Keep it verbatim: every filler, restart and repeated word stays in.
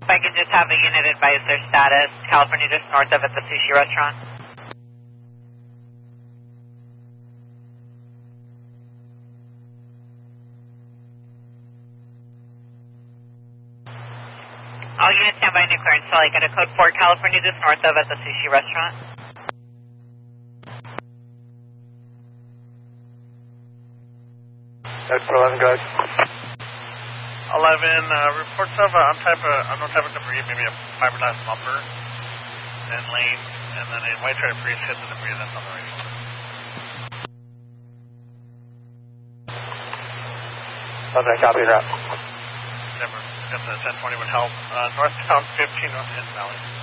I could just have a unit advise their status, California just north of at the sushi restaurant. All units stand by new clearance until I get a code four, California just north of at the sushi restaurant. Code for eleven, go ahead. eleven, uh, reports of uh, type of, unknown type of debris, maybe a fiberglass bumper, and lane, and then a white stripe breeze hit the debris that's on the radio. Okay, copy that. Never, if the ten twenty would help. Uh, northbound fifteen on Hidden Valley.